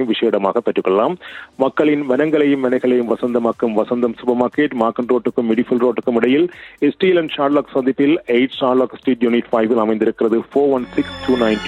சலுகைகளையும் விசேடமாக பெற்றுக்கொள்ளலாம். மக்களின் வனங்களையும் மனைகளையும் வசந்தமாக்கும் வசந்தம் சூப்பர் மார்க்கெட் மார்க்கன் ரோட்டுக்கும் மிடிஃபில் ரோட்டுக்கும் இடையில் ஸ்டீல் அண்ட் ஷார்லாக் சந்திப்பில் 8 ஷார்லாக் ஸ்ட்ரீட் யூனிட் 5 அமைந்திருக்கிறது. 416292